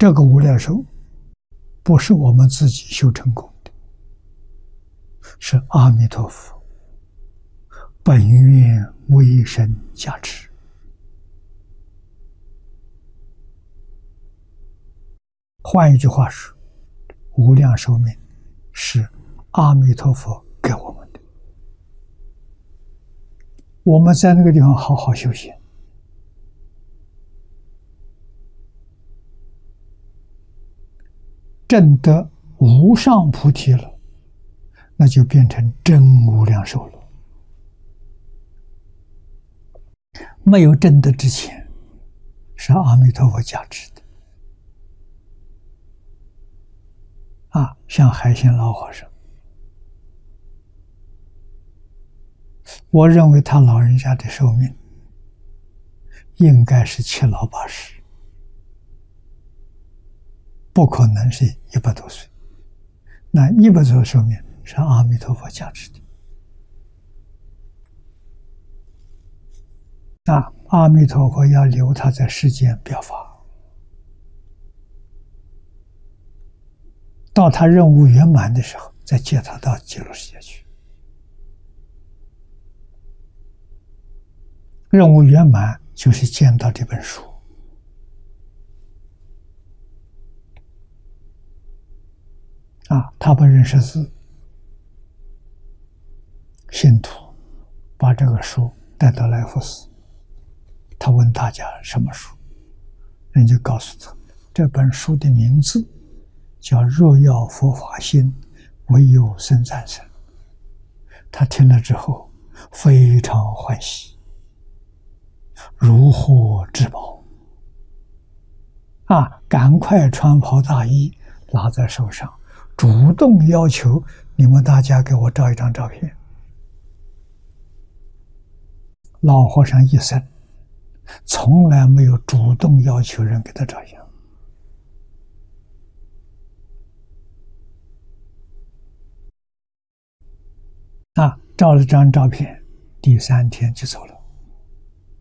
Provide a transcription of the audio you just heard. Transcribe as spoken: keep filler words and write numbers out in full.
这个无量寿不是我们自己修成功的，是阿弥陀佛本愿威神加持。换一句话说，无量寿命是阿弥陀佛给我们的。我们在那个地方好好修行，证得无上菩提了，那就变成真无量寿了。没有证得之前，是阿弥陀佛加持的。啊，像海鲜老和尚，我认为他老人家的寿命应该是七老八十，不可能是一百多岁。那一百多岁的寿命是阿弥陀佛加持的。啊，阿弥陀佛要留他在世间表法，到他任务圆满的时候，再接他到极乐世界去。任务圆满就是见到这本书。啊，他不认识字，信徒把这个书带到来福寺，他问大家什么书，人就告诉他，这本书的名字叫若要佛法心，唯有僧赞僧。他听了之后非常欢喜，如获至宝啊！赶快穿袍大衣拿在手上，主动要求你们大家给我照一张照片。老和尚一生从来没有主动要求人给他照相。啊，照了张照片，第三天就走了。